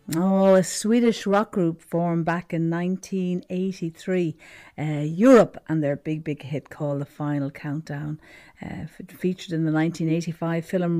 Oh, a Swedish rock group formed back in 1983, Europe, and their big hit called The Final Countdown. Featured in the 1985 film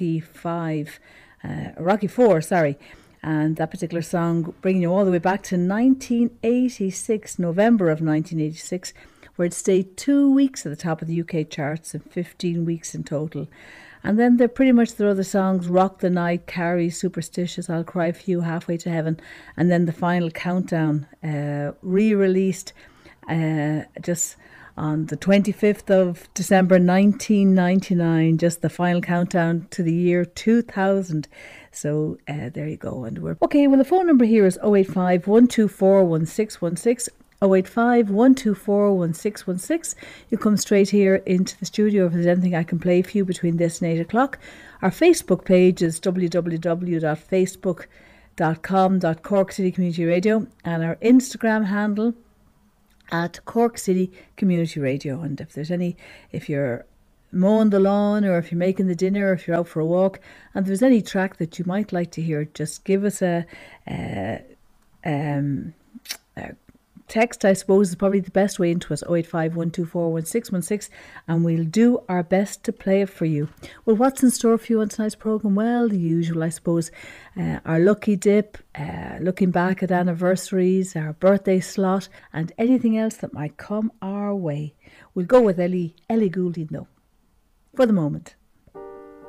Rocky 4, sorry. And that particular song bringing you all the way back to 1986, November of 1986, where it stayed 2 weeks at the top of the UK charts and 15 weeks in total. And then they're pretty much their other songs, Rock the Night, Carrie, Superstitious, I'll Cry for You, Halfway to Heaven, and then The Final Countdown, re-released just on the 25th of December 1999, just the final countdown to the year 2000. So there you go. And we're okay. Well, the phone number here is 085 124 1616. 085 124 1616. You come straight here into the studio if there's anything I can play for you between this and 8 o'clock. Our Facebook page is www.facebook.com.Cork City Community Radio, and our Instagram handle at Cork City Community Radio. And if you're mowing the lawn, or if you're making the dinner, or if you're out for a walk, and there's any track that you might like to hear, just give us a text, I suppose, is probably the best way into us, 085 124 1616, and we'll do our best to play it for you. Well, what's in store for you on tonight's programme? Well, the usual, I suppose. Our lucky dip, looking back at anniversaries, our birthday slot, and anything else that might come our way. We'll go with Ellie Goulding, though, for the moment.